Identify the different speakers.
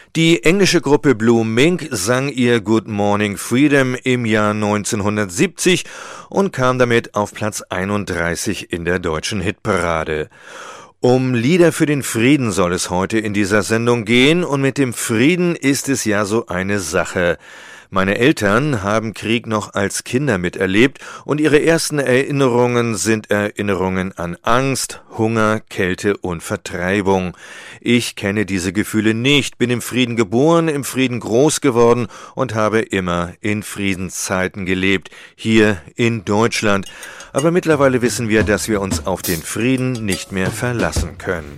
Speaker 1: Die englische Gruppe Blue Mink sang ihr Good Morning Freedom im Jahr 1970 und kam damit auf Platz 31 in der deutschen Hitparade. Um Lieder für den Frieden soll es heute in dieser Sendung gehen, und mit dem Frieden ist es ja so eine Sache. Meine Eltern haben Krieg noch als Kinder miterlebt, und ihre ersten Erinnerungen sind Erinnerungen an Angst, Hunger, Kälte und Vertreibung. Ich kenne diese Gefühle nicht, bin im Frieden geboren, im Frieden groß geworden und habe immer in Friedenszeiten gelebt, hier in Deutschland. Aber mittlerweile wissen wir, dass wir uns auf den Frieden nicht mehr verlassen können.